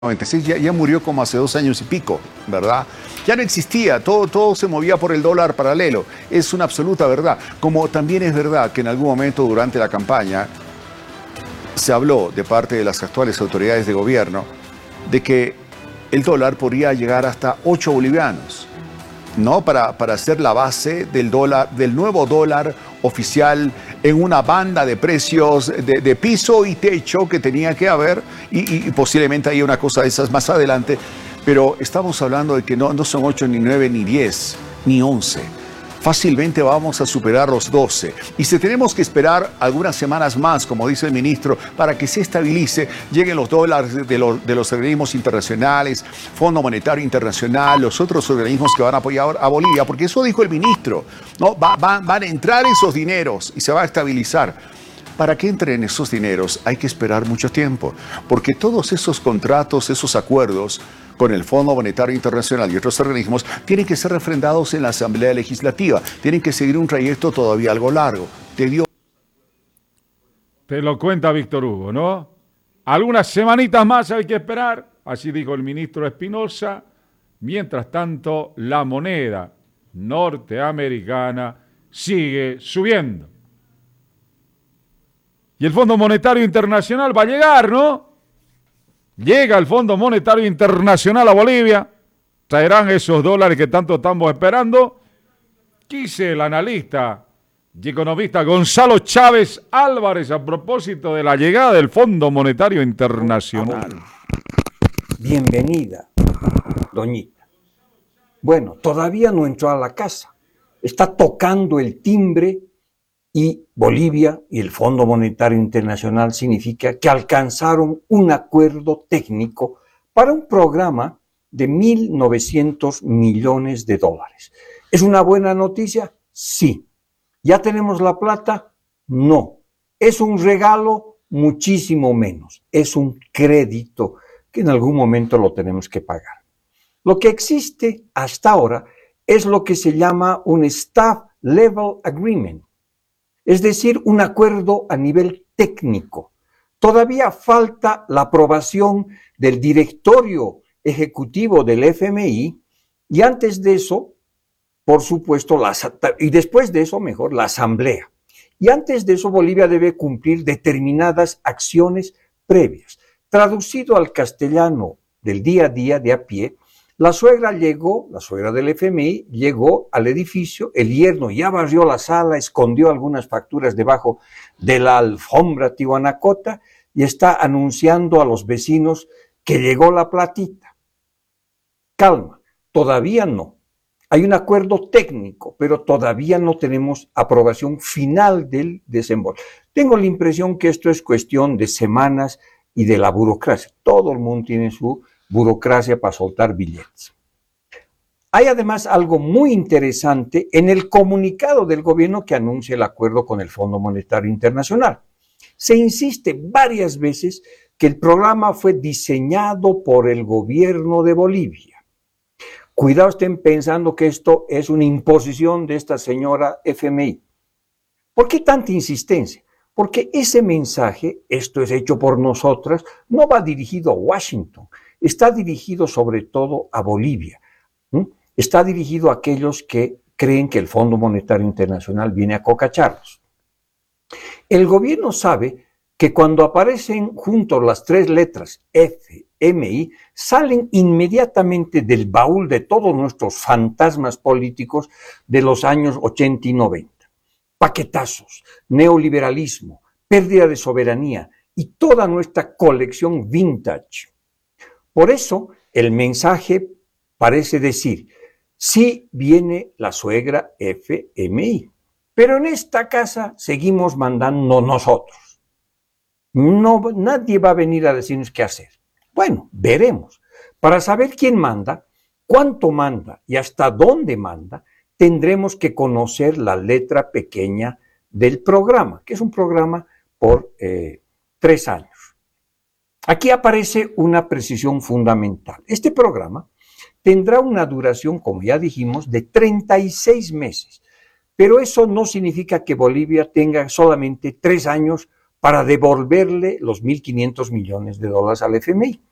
96 ya murió como hace 2 años y pico, ¿verdad? Ya no existía, todo se movía por el dólar paralelo. Es una absoluta verdad. Como también es verdad que en algún momento durante la campaña se habló de parte de las actuales autoridades de gobierno de que el dólar podría llegar hasta 8 bolivianos, ¿no? Para ser la base del dólar, del nuevo dólar oficial en una banda de precios de piso y techo que tenía que haber y posiblemente haya una cosa de esas más adelante, pero estamos hablando de que no son 8, ni 9, ni 10, ni 11. Fácilmente vamos a superar los 12. Y si tenemos que esperar algunas semanas más, como dice el ministro, para que se estabilice, lleguen los dólares de los organismos internacionales, Fondo Monetario Internacional, los otros organismos que van a apoyar a Bolivia, porque eso dijo el ministro, ¿no? Van a entrar esos dineros y se va a estabilizar. Para que entren esos dineros hay que esperar mucho tiempo, porque todos esos contratos, esos acuerdos con el Fondo Monetario Internacional y otros organismos tienen que ser refrendados en la Asamblea Legislativa, tienen que seguir un trayecto todavía algo largo. Te lo cuenta Víctor Hugo, ¿no? Algunas semanitas más hay que esperar, así dijo el ministro Espinosa. Mientras tanto, la moneda norteamericana sigue subiendo. Y el Fondo Monetario Internacional va a llegar, ¿no? Llega el Fondo Monetario Internacional a Bolivia. Traerán esos dólares que tanto estamos esperando. Quise el analista y economista Gonzalo Chávez Álvarez a propósito de la llegada del Fondo Monetario Internacional. Bienvenida, doñita. Bueno, todavía no entró a la casa. Está tocando el timbre. Y Bolivia y el Fondo Monetario Internacional significa que alcanzaron un acuerdo técnico para un programa de 1.900 millones de dólares. ¿Es una buena noticia? Sí. ¿Ya tenemos la plata? No. ¿Es un regalo? Muchísimo menos. Es un crédito que en algún momento lo tenemos que pagar. Lo que existe hasta ahora es lo que se llama un Staff Level Agreement. Es decir, un acuerdo a nivel técnico. Todavía falta la aprobación del directorio ejecutivo del FMI y antes de eso, por supuesto, y después de eso, mejor, la asamblea. Y antes de eso, Bolivia debe cumplir determinadas acciones previas. Traducido al castellano del día a día, de a pie, la suegra del FMI, llegó al edificio, el yerno ya barrió la sala, escondió algunas facturas debajo de la alfombra tihuanacota y está anunciando a los vecinos que llegó la platita. Calma, todavía no. Hay un acuerdo técnico, pero todavía no tenemos aprobación final del desembolso. Tengo la impresión que esto es cuestión de semanas y de la burocracia. Todo el mundo tiene su burocracia para soltar billetes. Hay además algo muy interesante en el comunicado del gobierno que anuncia el acuerdo con el Fondo Monetario Internacional. Se insiste varias veces que el programa fue diseñado por el gobierno de Bolivia. Cuidado, estén pensando que esto es una imposición de esta señora FMI. ¿Por qué tanta insistencia? Porque ese mensaje, esto es hecho por nosotras, no va dirigido a Washington. Está dirigido sobre todo a Bolivia. Está dirigido a aquellos que creen que el Fondo Monetario Internacional viene a cocacharlos. El gobierno sabe que cuando aparecen juntos las tres letras FMI, salen inmediatamente del baúl de todos nuestros fantasmas políticos de los años 80 y 90. Paquetazos, neoliberalismo, pérdida de soberanía y toda nuestra colección vintage. Por eso, el mensaje parece decir, sí viene la suegra FMI, pero en esta casa seguimos mandando nosotros. No, nadie va a venir a decirnos qué hacer. Bueno, veremos. Para saber quién manda, cuánto manda y hasta dónde manda, tendremos que conocer la letra pequeña del programa, que es un programa por 3 años. Aquí aparece una precisión fundamental. Este programa tendrá una duración, como ya dijimos, de 36 meses, pero eso no significa que Bolivia tenga solamente 3 años para devolverle los 1.500 millones de dólares al FMI.